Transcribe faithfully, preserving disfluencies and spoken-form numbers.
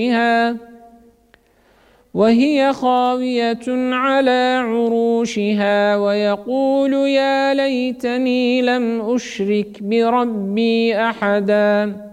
وهي خاوية على عروشها ويقول يا ليتني لم أشرك بربي أحدا